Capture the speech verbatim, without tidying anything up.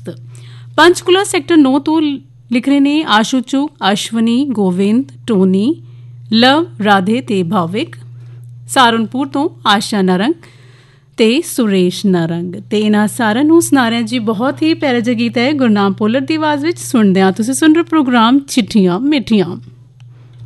ਦੋਸਤ। पंचकूला सैक्टर नौ तो लिख रहे ने आशु चुक, अश्वनी, गोविंद, टोनी, लव, राधे ते भाविक। सहारनपुर तो आशा नरंग ते सुरेश नरंग ते इन्हां सारिਆਂ ਨੂੰ ਸੁਣਾ ਰਹੇ ਜੀ बहुत ही प्यारा जिहा गीत है गुरनाम भुल्लर ਦੀ आवाज़ ਵਿੱਚ। सुनदे आ तुसीं सुन रहे प्रोग्राम चिट्ठियां मिट्ठियां।